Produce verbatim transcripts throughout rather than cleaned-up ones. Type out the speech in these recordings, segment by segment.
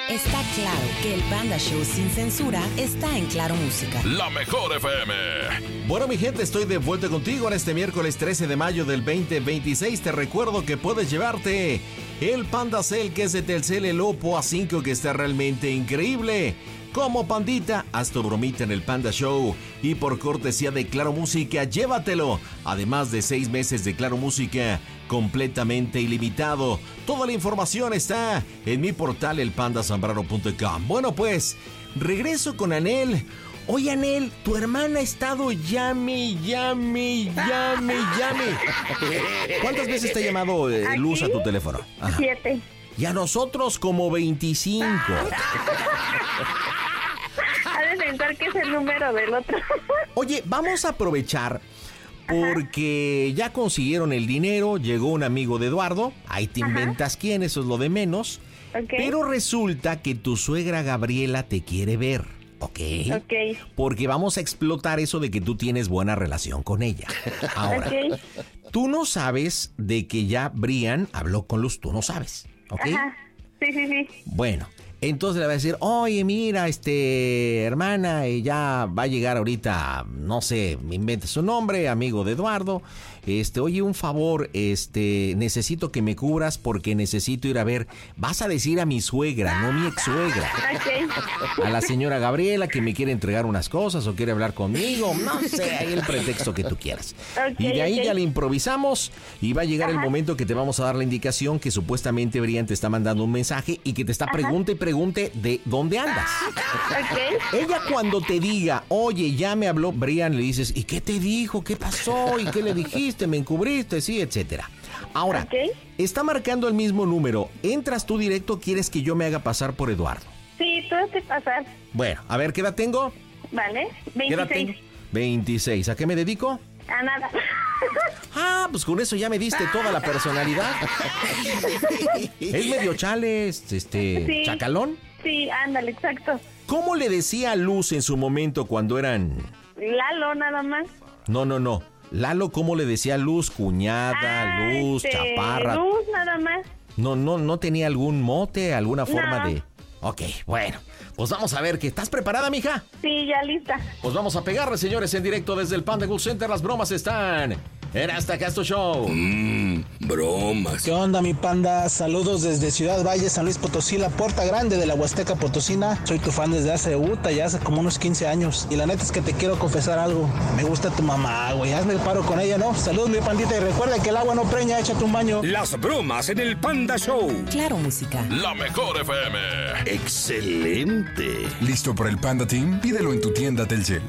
Está claro que el Panda Show sin censura está en Claro Música. La mejor F M. Bueno, mi gente, estoy de vuelta contigo en este miércoles trece de mayo del veinte veintiséis. Te recuerdo que puedes llevarte el Panda Cell, que es de Telcel, el Oppo A cinco, que está realmente increíble. Como pandita, haz tu bromita en el Panda Show. Y por cortesía de Claro Música, llévatelo. Además de seis meses de Claro Música completamente ilimitado. Toda la información está en mi portal el panda zambrano punto com. Bueno, pues, regreso con Anel. Oye, Anel, tu hermana ha estado llame, llame, llame, llame. ¿Cuántas veces te ha llamado eh, Luz a tu teléfono? Ajá. Siete. Y a nosotros como veinticinco. Ha de pensar que es el número del otro. Oye, vamos a aprovechar porque ya consiguieron el dinero, llegó un amigo de Eduardo, ahí te Ajá. inventas quién, eso es lo de menos. Okay. Pero resulta que tu suegra Gabriela te quiere ver, ¿ok? Ok. Porque vamos a explotar eso de que tú tienes buena relación con ella. Ahora, okay. tú no sabes de que ya Brian habló con Luz, tú no sabes, ¿ok? Ajá. Sí, sí, sí. Bueno, entonces le va a decir, oye, mira, este, hermana, ya va a llegar ahorita, no sé, me inventa su nombre, amigo de Eduardo, este, oye, un favor, este, necesito que me cubras porque necesito ir a ver, vas a decir a mi suegra, no mi ex suegra, okay. a la señora Gabriela que me quiere entregar unas cosas o quiere hablar conmigo, no sé, ahí el pretexto que tú quieras. Okay, y de ahí okay. ya le improvisamos y va a llegar Ajá. el momento que te vamos a dar la indicación que supuestamente Brian te está mandando un mensaje y que te está pregunta y pregunte de dónde andas. Okay. Ella cuando te diga, oye, ya me habló Brian, le dices, ¿y qué te dijo? ¿Qué pasó? ¿Y qué le dijiste? ¿Me encubriste? Sí, etcétera. Ahora, okay. está marcando el mismo número. ¿Entras tú directo? ¿Quieres que yo me haga pasar por Eduardo? Sí, tú te pasas. Bueno, a ver, ¿qué edad tengo? Vale, veintiséis. ¿Qué edad tengo? veintiséis. ¿A qué me dedico? A nada. Ah, pues con eso ya me diste toda la personalidad. Es medio chales, este, sí, chacalón. Sí, ándale, exacto. ¿Cómo le decía a Luz en su momento cuando eran...? Lalo, nada más. No, no, no. Lalo, ¿cómo le decía a Luz? Cuñada, ah, Luz, este, chaparra. Luz, nada más. No, no, no tenía algún mote, alguna forma no. de... Ok, bueno, pues vamos a ver, ¿que estás preparada, mija? Sí, ya lista. Pues vamos a pegarle, señores, en directo desde el Panda Cool Center. Las bromas están en Hasta Casto Show. Mmm, bromas. ¿Qué onda, mi panda? Saludos desde Ciudad Valle, San Luis Potosí, la Puerta Grande de la Huasteca Potosina. Soy tu fan desde hace, uta, ya hace como unos quince años. Y la neta es que te quiero confesar algo. Me gusta tu mamá, güey. Hazme el paro con ella, ¿no? Saludos, mi pandita, y recuerda que el agua no preña, échate un baño. Las bromas en el Panda Show. Claro Música. La mejor F M. Excelente. ¿Listo para el Panda Team? Pídelo en tu tienda Telcel.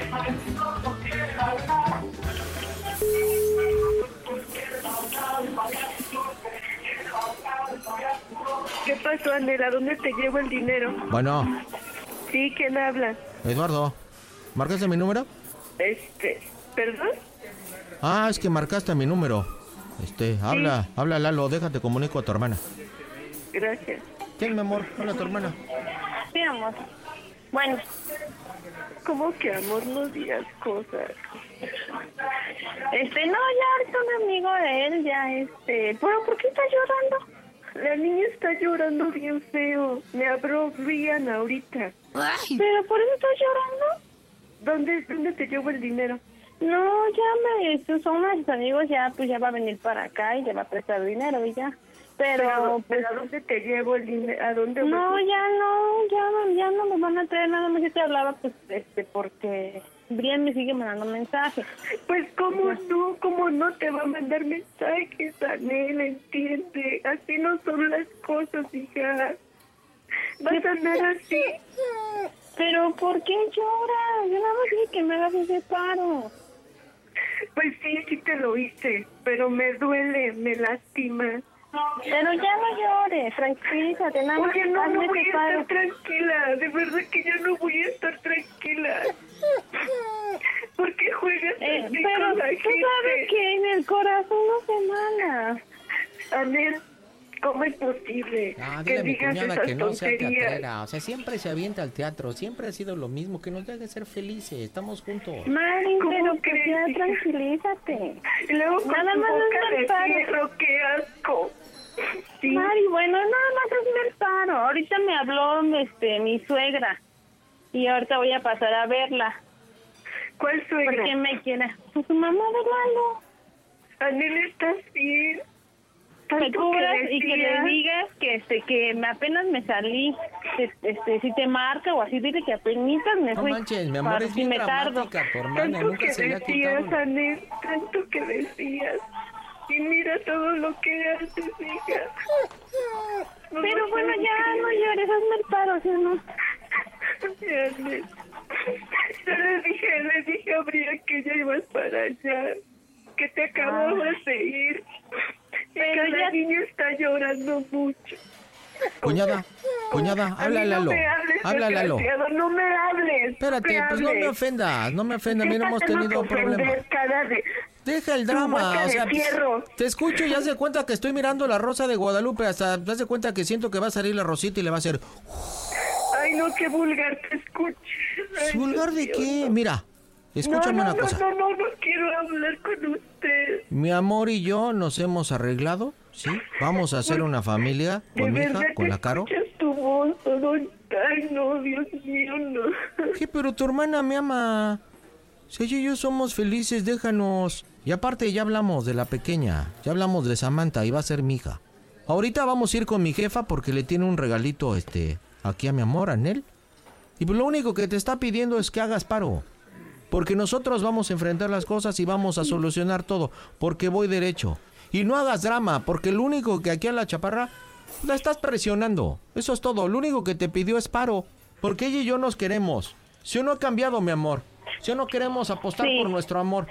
¿Qué pasó, Anel? ¿A dónde te llevo el dinero? Bueno. Sí, ¿quién habla? Eduardo, ¿marcaste mi número? Este, ¿perdón? Ah, es que marcaste mi número. Este, sí. habla, habla Lalo, déjate comunico a tu hermana. Gracias. ¿Quién, mi amor? Hola, tu hermana. Sí, amor. Bueno. ¿Cómo que, amor, no digas cosas? Este, no, ya ahorita un amigo de él, ya, este... ¿Pero por qué está llorando? La niña está llorando bien feo. Me habló Brian ahorita. Ay. ¿Pero por eso estás llorando? ¿Dónde, ¿Dónde te llevo el dinero? No, ya me... Estos son unos amigos, ya, pues ya va a venir para acá y ya va a prestar dinero y ya. Pero, pero, pues, ¿a dónde te llevo el dinero? ¿A dónde? No, voy? ya no, ya no, ya no me van a traer nada más. Yo te hablaba, pues, este, porque Brian me sigue mandando mensajes. Pues, ¿cómo no? ¿Cómo no te va a mandar mensajes, Anel? Entiende, así no son las cosas, hija. ¿Vas a andar así? Pero, ¿por qué lloras? Yo nada más dije que me hagas ese paro. Pues sí, sí te lo hice, pero me duele, me lastima. Pero ya no llores, tranquilízate, nada más. Oye, no, no voy a estar tranquila, de verdad que yo no voy a estar tranquila. ¿Por qué juegas eh, así pero con la gente? Pero tú sabes que en el corazón no se mala. Anel, ¿cómo es posible ah, que digas cuñada, esas que no sea tonterías? teatrera. O sea, siempre se avienta al teatro, siempre ha sido lo mismo, que nos deje ser felices, estamos juntos. Mari, pero que ya tranquilízate. Y luego con nada más boca de fierro, qué asco. Sí. Mari, bueno, nada más hazme el paro. ahorita me habló este mi suegra y ahorita voy a pasar a verla. ¿Cuál suegra? ¿Por qué me quiere? Pues su mamá de Lalo. Anel, ¿estás bien? Me cubras y que le digas que este que me apenas me salí, este si te marca o así, dile que apenas me No fui. manches, mi amor, para es si bien me tardo. dramática, tu hermana, Tanto nunca que se le ha decías, quitado. Anel, tanto que decías. Y mira todo lo que haces, hija. No Pero lo bueno, puedo ya creer. no llores, hazme el paro, ¿sí o no? Anel, yo le dije, le dije a Bria que ya ibas para allá, que te acababas de ir. Pero ya- la niña está llorando mucho. Cuñada, cuñada, A mí habla Lalo. No me hables, Habla Lalo. desgraciado, no me hables. Espérate, me pues no me hables. ofendas, no me ofendas, mira, hemos Déjate tenido no te ofender, problemas. cara de... Deja el Tu drama, boca o de sea, pues, fierro. te escucho y haz de cuenta que estoy mirando la Rosa de Guadalupe, hasta te das de cuenta que siento que va a salir la Rosita y le va a hacer... Ay, no, qué vulgar te escucho. Ay, ¿Vulgar de Dios, qué? no. Mira, escúchame no, no, una cosa. No, no, no, no quiero hablar con usted. Mi amor y yo nos hemos arreglado, ¿sí? Vamos a hacer una familia De con mi verdad hija, con que la Caro. escuchas tu voz, todo... Ay, no, Dios mío, no. ¿Qué? Pero tu hermana me ama. Si ella y yo somos felices, déjanos. Y aparte ya hablamos de la pequeña, ya hablamos de Samantha y va a ser mi hija. Ahorita vamos a ir con mi jefa porque le tiene un regalito este aquí a mi amor, a Anel. Y pues lo único que te está pidiendo es que hagas paro. Porque nosotros vamos a enfrentar las cosas y vamos a solucionar todo. Porque voy derecho. Y no hagas drama, porque lo único que aquí a la chaparra la estás presionando. Eso es todo. Lo único que te pidió es paro. Porque ella y yo nos queremos. Si o no ha cambiado, mi amor. Si o no queremos apostar Sí. por nuestro amor.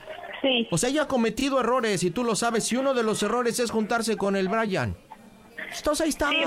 Sí. O sea, ella ha cometido errores y tú lo sabes. Si uno de los errores es juntarse con el Brian. Entonces ahí está. Sí.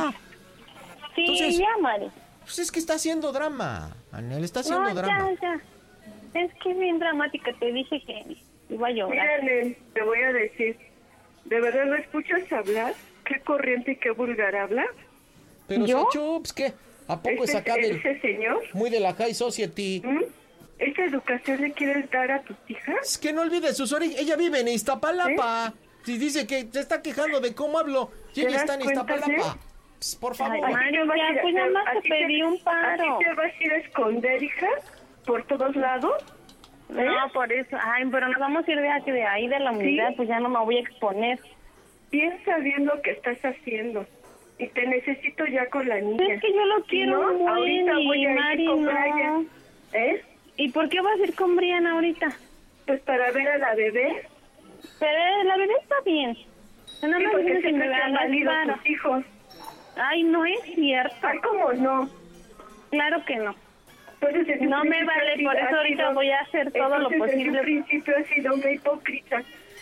Sí, Entonces- ya, Mari. Pues es que está haciendo drama. Anel, está haciendo No, drama. ya, ya. Es que es bien dramática, te dije que iba a llorar. Mira, Anel, te voy a decir, ¿de verdad no escuchas hablar? ¿Qué corriente y qué vulgar habla? Pero ¿Yo? Chups, ¿qué? ¿A poco es ¿Ese, acá del, ese señor? muy de la High Society? ¿Mm? ¿Esa educación le quieres dar a tus hijas? Es que no olvides sus orígenes. Ella vive en Iztapalapa. Si dice que se está quejando de cómo hablo, y ¿Te ella das está en cuenta, Iztapalapa. Pues, por favor. Ay, Mario, ya, pues nada más ¿A te ti pedí un paro. ¿A ti te vas a ir a esconder, hija? ¿Por todos lados? ¿Eh? No, por eso. Ay, pero nos vamos a ir de aquí, de ahí, de la unidad, ¿Sí? pues ya no me voy a exponer. Piensa bien lo que estás haciendo. Y te necesito ya con la niña. Es que yo lo Si quiero no, muy, ahorita voy a ir Mari, con no. Brian. ¿Eh? ¿Y por qué vas a ir con Brian ahorita? Pues para ver a la bebé. Pero la bebé está bien. Nada Sí, más porque dice que me siempre te da han más valido varo. tus hijos. Ay, no es cierto. Ay, ¿cómo no? Claro que no. Entonces, desde un No me principio vale, has por eso sido- ahorita voy a hacer todo lo entonces, Desde posible. un principio has sido una hipócrita.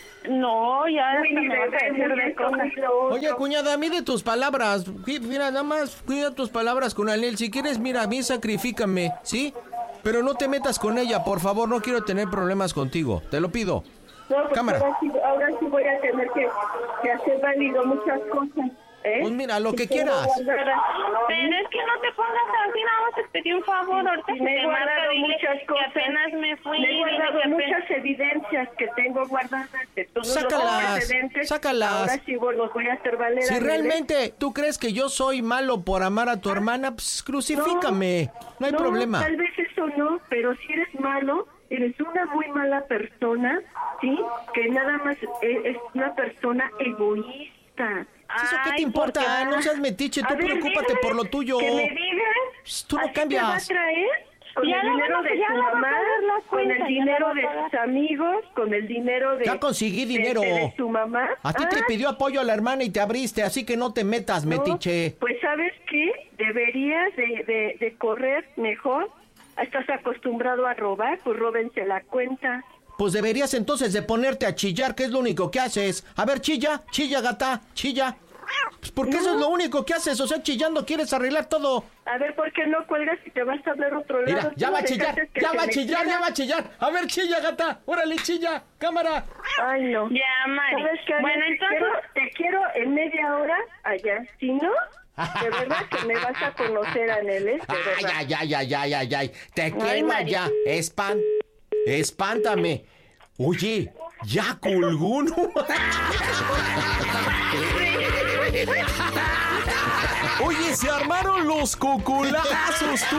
No, ya Muy hasta me vas a bebé, decir muy de esto, cosas. muy lo otro. Oye, cuñada, mide tus palabras. Qui- Mira, nada más cuida tus palabras con Anel. Si quieres, mira, a mí sacrifícame, ¿sí? Pero no te metas con ella, por favor. No quiero tener problemas contigo. Te lo pido. No, pues Cámara. Ahora sí, ahora sí voy a tener que, que hacer válido muchas cosas. ¿eh? Pues mira, lo que Y tengo quieras. guardada- Pero es que no te pongas así, nada más te pedí un favor. Ahorita Y se me he te marca, guardado dile muchas que cosas. apenas me fui. Me he dile guardado que apenas- muchas evidencias que tengo guardadas de todos Sácalas, los antecedentes. sácalas. Ahora sí bueno, los voy a hacer valer. Si Anel. realmente tú crees que yo soy malo por amar a tu hermana, pues crucifícame. No hay problema. Tal vez eso no, pero si eres malo, eres una muy mala persona, ¿sí? Que nada más es, es una persona egoísta. ¿Eso qué Ay, te importa? porque- No seas metiche, tú A ver, preocúpate dime, por lo tuyo. Que me digas. Pss, tú no ¿así cambias. te va a traer? Con Ya el la dinero vamos- de ya su la va a mamá, pagar la con cuenta, el ya dinero la va de a pagar. sus amigos, con el dinero de... Ya conseguí de- dinero. De, de su mamá. A ti te Ah, pidió apoyo a la hermana y te abriste, así que no te metas, no, metiche. Pues ¿sabes qué? Deberías de, de, de correr mejor. Estás acostumbrado a robar, pues róbense la cuenta. Pues deberías entonces de ponerte a chillar, que es lo único que haces. A ver, chilla, chilla, gata, chilla. Pues porque eso es lo único que haces, o sea, chillando quieres arreglar todo. A ver, ¿por qué no cuelgas y te vas a hablar otro lado? Mira, ya Tú va a no chillar, dejaste que ya se va a chillar, metiera. ya va a chillar. A ver, chilla, gata, órale, chilla, cámara. Ay, no. Ya, Mari. ¿Sabes qué? Bueno, Te entonces... quiero, te quiero en media hora allá. Si no, de verdad que me vas a conocer, Anel, ¿eh? De Ay, verdad. ay, ay, ay, ay, ay, ay. Te Ay, quiero Mari. allá. Espan... Espántame. Oye, ya colgó, ¿no? Oye, se armaron los cocolazos, tú.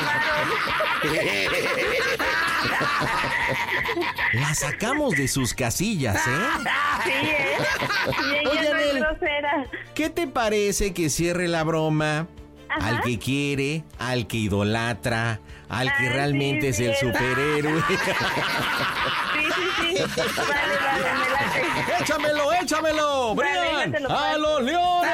La sacamos de sus casillas, ¿eh? Sí, ¿eh? Y ella Oye, no es Anel, grosera. ¿qué te parece que cierre la broma Ajá. al que quiere, al que idolatra, al que Ah, realmente sí, es el sí. superhéroe? Sí, sí, sí. Vale, vale, me late. ¡Échamelo, échamelo! Vale, ¡Brian! échatelo, ¡A pues. los leones!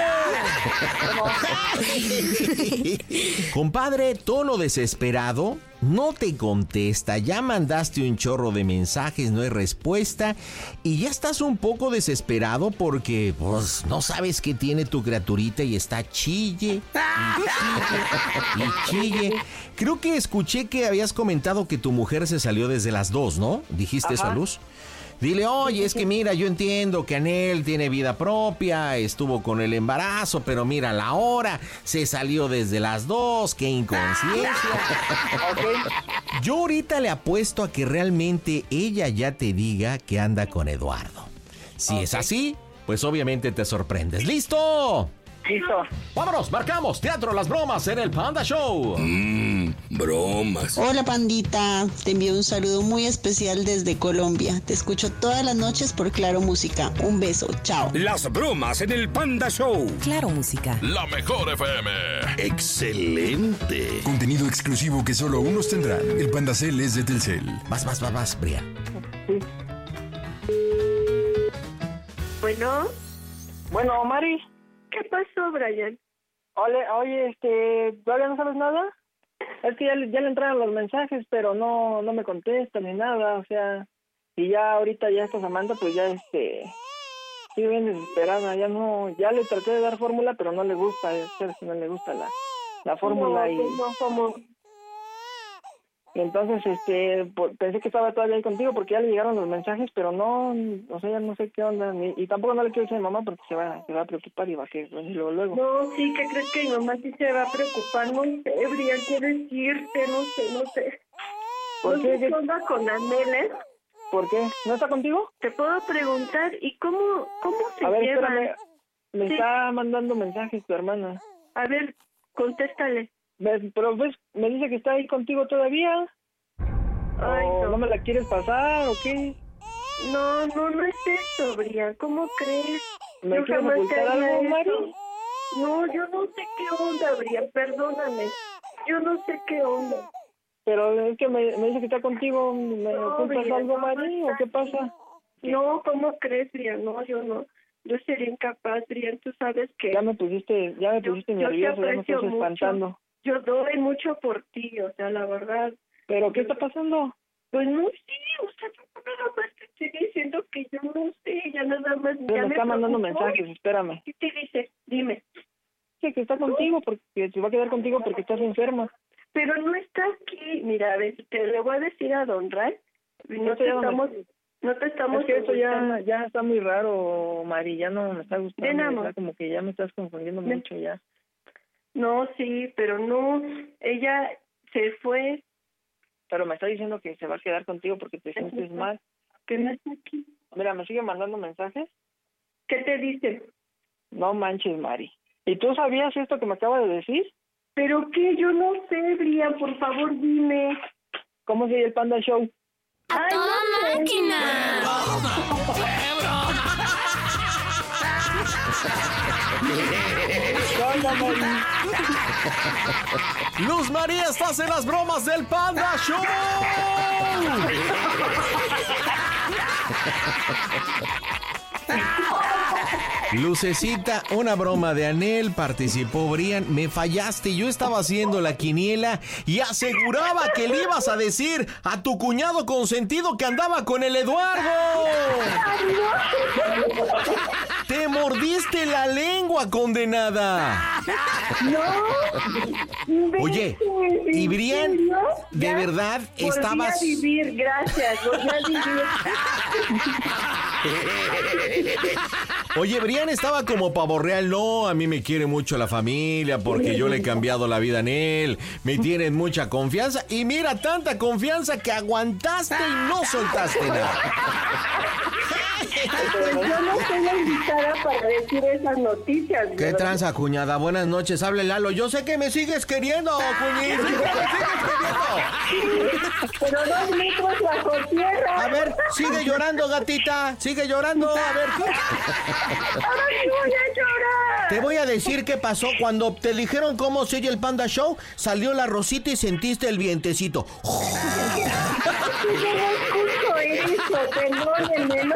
Compadre, tono desesperado, no te contesta, ya mandaste un chorro de mensajes, no hay respuesta y ya estás un poco desesperado porque pues no sabes qué tiene tu criaturita y está chille y chille y chille. Creo que escuché que habías comentado que tu mujer se salió desde las dos, ¿no? ¿Dijiste eso a Luz? Dile, oye, es que mira, yo entiendo que Anel tiene vida propia, estuvo con el embarazo, pero mira la hora, se salió desde las dos, qué inconsciencia. Okay. Yo ahorita le apuesto a que realmente ella ya te diga que anda con Eduardo. Si okay. es así, pues obviamente te sorprendes. ¡Listo! Listo. Vámonos, marcamos Teatro Las Bromas en el Panda Show. Mmm, bromas. Hola, pandita. Te envío un saludo muy especial desde Colombia. Te escucho todas las noches por Claro Música. Un beso, chao. Las bromas en el Panda Show. Claro Música. La mejor F M. Excelente. Contenido exclusivo que solo unos tendrán. El Pandacel es de Telcel. Vas, vas, vas, vas, Brian. Sí. Bueno. Bueno, Mari. ¿Qué pasó, Brian? Oye, oye, este, ¿todavía no sabes nada? Es que ya, ya le entraron los mensajes, pero no no me contesta ni nada, o sea, y ya ahorita ya esta Samantha, pues ya este, sigue bien desesperada, ya no, ya le traté de dar fórmula, pero no le gusta, no le gusta la, la fórmula. No, y no, como... Y entonces, este, por, pensé que estaba todavía ahí contigo porque ya le llegaron los mensajes, pero no, o sea, ya no sé qué onda, ni, y tampoco no le quiero decir a mi mamá porque se va, se va a preocupar y va a querer venir luego, luego. No, sí, ¿qué crees que mi mamá sí se va a preocupar? No sé, Brian, quieres irte, no sé, no sé. ¿Por ¿No qué? sé qué onda con Anel, eh? ¿Por qué? ¿No está contigo? Te puedo preguntar, ¿y cómo, cómo se a ver, llevan? espérame, me Sí. está mandando mensajes tu hermana. A ver, contéstale. ¿Ves? Pero ves, me dice que está ahí contigo todavía. Ay, ¿O no. no me la quieres pasar o qué? No, no, no es eso, Brian. ¿Cómo crees? ¿Me Yo quieres jamás ocultar haría algo, eso. Mari? No, yo no sé qué onda, Brian. Perdóname. Yo no sé qué onda. Pero es que me, me dice que está contigo. ¿Me No, ocultas Brian, algo, no, Mari? no ¿O qué está aquí. pasa? No, ¿cómo crees, Brian? No, yo no. Yo sería incapaz, Brian. Tú sabes que Ya me pusiste, ya me Yo- pusiste yo te nervioso, ya me aprecio estás mucho. espantando. yo doy mucho por ti, o sea, la verdad. ¿Pero qué está pasando? Pues no sé, o sea, yo nada más te estoy diciendo que yo no sé, ya nada más. Me ya está mandando preocupó. mensajes, espérame. ¿Qué te dice? Dime. Dice que está contigo, porque se va a quedar contigo porque estás enferma. Pero no está aquí. Mira, a ver, te le voy a decir a Don Ray. No Esto te ya no me- estamos, no te estamos. Es que esto ya, ocultando. ya está muy raro, Mari, ya no me está Ven, gustando, amor. está como que ya me estás confundiendo Ven. mucho ya. No, sí, pero no. Ella se fue. Pero me está diciendo que se va a quedar contigo porque te sientes mal. Que no está aquí. Mira, me sigue mandando mensajes. ¿Qué te dice? No manches, Mari. ¿Y tú sabías esto que me acaba de decir? ¿Pero qué? Yo no sé, Brian, por favor, dime. ¿Cómo se llama el Panda Show? ¡A toda máquina! Hola, Mari. Luz María, estás en las bromas del Panda Show. Lucecita, una broma de Anel, participó Brian, me fallaste, yo estaba haciendo la quiniela y aseguraba que le ibas a decir a tu cuñado consentido que andaba con el Eduardo. Te mordiste la lengua, condenada. No. Oye, y Brian, de Ya verdad, volví estabas... a vivir, gracias, volví a vivir. Oye, Brian estaba como pavo real. No, a mí me quiere mucho la familia porque yo le he cambiado la vida en él. Me tienen mucha confianza. Y mira, tanta confianza que aguantaste y no soltaste nada. Pues yo no soy la invitada para decir esas noticias. ¿Qué ¿verdad? tranza, cuñada? Buenas noches, hable Lalo. Yo sé que me sigues queriendo, cuñita. Me sigues queriendo. Pero dos metros bajo tierra. A ver, sigue llorando, gatita. Sigue llorando. A ver, ¿qué? Ahora sí voy a llorar. Te voy a decir qué pasó cuando te dijeron cómo se oye el Panda Show. Salió la rosita y sentiste el vientecito. Yo no escucho eso, perdónenme, ¿no?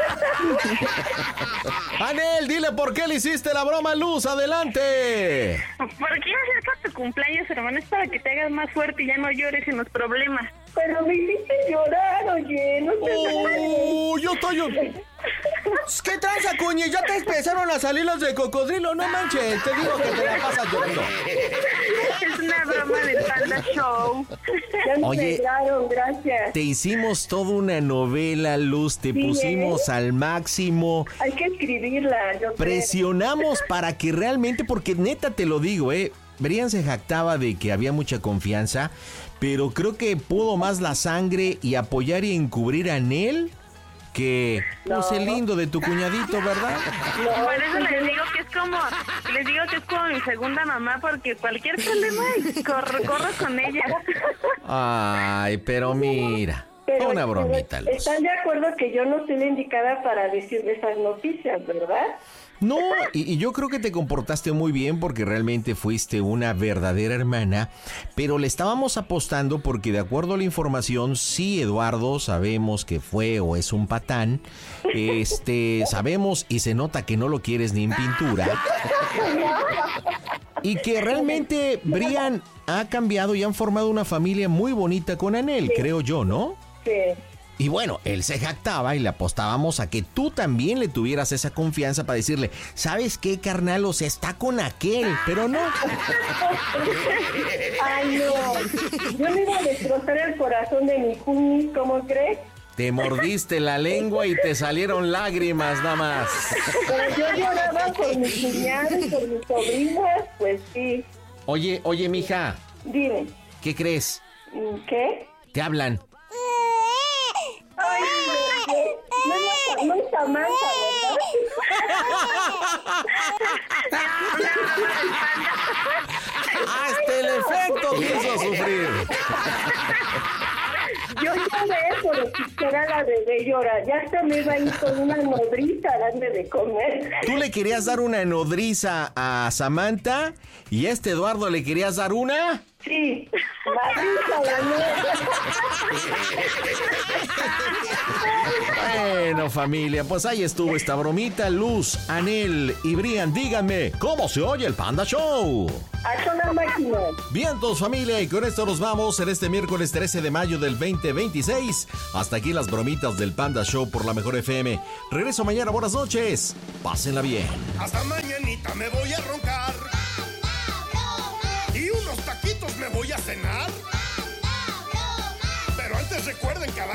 Anel, dile por qué le hiciste la broma a Luz. Adelante. ¿Por qué acerca tu cumpleaños, hermano? Es para que te hagas más fuerte y ya no llores en los problemas. Pero me hiciste llorar, oye, no te Oh, yo estoy... ¿Qué tranza, cuñi? Ya te empezaron a salir los de cocodrilo, no manches. Te digo que te la pasas llorando. Es una broma del Panda Show. Ya me Oye, alegraron, gracias. Te hicimos toda una novela, Luz. Te Sí, pusimos ¿eh? al máximo. Hay que escribirla, yo creo. Presionamos para que realmente, porque neta te lo digo, eh. Brian se jactaba de que había mucha confianza, pero creo que pudo más la sangre y apoyar y encubrir a Nel que pues No. el lindo de tu cuñadito, ¿verdad? No, Por eso sí, les yo- digo que es como, les digo que es como mi segunda mamá, porque cualquier problema corro, corro con ella. Ay, pero mira, Pero- una bromita, pero Luz. Están de acuerdo que yo no soy la indicada para decir esas noticias, ¿verdad? No, y, y yo creo que te comportaste muy bien porque realmente fuiste una verdadera hermana, pero le estábamos apostando porque de acuerdo a la información, sí, Eduardo, sabemos que fue o es un patán, este, sabemos y se nota que no lo quieres ni en pintura, y que realmente Brian ha cambiado y han formado una familia muy bonita con Anel, creo yo, ¿no? Sí. Y bueno, él se jactaba y le apostábamos a que tú también le tuvieras esa confianza para decirle, ¿sabes qué, carnal? O sea, está con aquel, pero no. Ay, no. Yo le iba a destrozar el corazón de mi cuñi, ¿cómo crees? Te mordiste la lengua y te salieron lágrimas nada más. Pero yo lloraba por mis cuñados, por mis sobrinas, pues sí. Oye, oye, mija, Dime, ¿qué crees? ¿qué? Te hablan. Ay, no, no, no, no es Samantha, Hasta el efecto te hizo sufrir. Yo lloré, pero quisiera la bebé llorar. Ya se me iba a ir con una nodriza a darle de comer. Tú le querías dar una nodriza a Samantha y a este Eduardo le querías dar una... Sí, madriza la nueva. Bueno, familia, pues ahí estuvo esta bromita. Luz, Anel y Brian, díganme, ¿cómo se oye el Panda Show? A toda máquina. Bien, todos familia, y con esto nos vamos en este miércoles trece de mayo del veinte veintiséis. Hasta aquí las bromitas del Panda Show por la Mejor F M. Regreso mañana, buenas noches. Pásenla bien. Hasta mañanita me voy a roncar. Y unos taquitos me voy a cenar. Pero antes recuerden que a